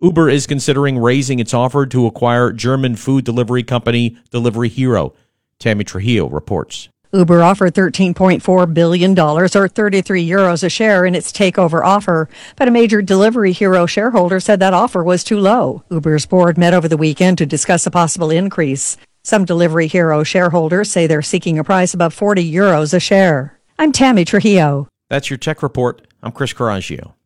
Uber is considering raising its offer to acquire German food delivery company Delivery Hero. Tammy Trujillo reports. Uber offered $13.4 billion or 33 euros a share in its takeover offer, but a major Delivery Hero shareholder said that offer was too low. Uber's board met over the weekend to discuss a possible increase. Some Delivery Hero shareholders say they're seeking a price above 40 euros a share. I'm Tammy Trujillo. That's your tech report. I'm Chris Carragio.